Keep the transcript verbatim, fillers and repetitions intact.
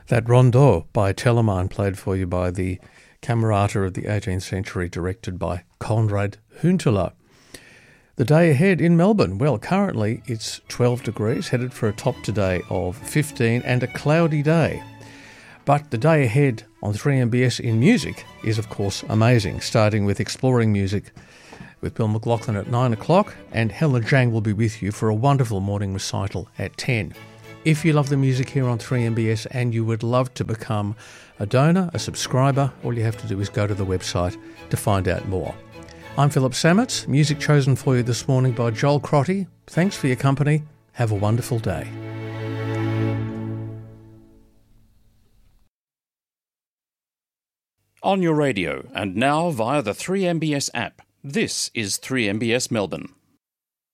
That Rondeau by Telemann, played for you by the Camerata of the eighteenth century, directed by Konrad Huntelaar. The day ahead in Melbourne, well, currently it's twelve degrees, headed for a top today of fifteen and a cloudy day. But the day ahead on three M B S in music is, of course, amazing, starting with Exploring Music with Bill McLaughlin at nine o'clock, and Helen Zhang will be with you for a wonderful morning recital at ten. If you love the music here on three M B S and you would love to become a donor, a subscriber, all you have to do is go to the website to find out more. I'm Philip Sametz, music chosen for you this morning by Joel Crotty. Thanks for your company. Have a wonderful day. On your radio and now via the three M B S app, this is three M B S Melbourne.